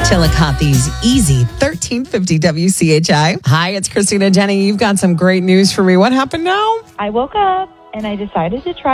Chillicothe's Easy, 1350 WCHI. Hi, it's Christina Jenny. You've got some great news for me. What happened now? I woke up and I decided to try